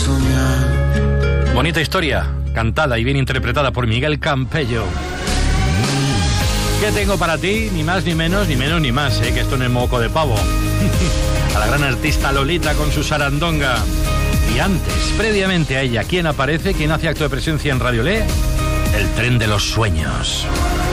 soñar. Bonita historia, cantada y bien interpretada por Miguel Campello. ¿Qué tengo para ti? Ni más ni menos, ni menos ni más, que esto no es moco de pavo. A la gran artista Lolita con su sarandonga. Y antes, previamente a ella, ¿quién aparece? ¿Quién hace acto de presencia en Radio Le? El tren de los sueños.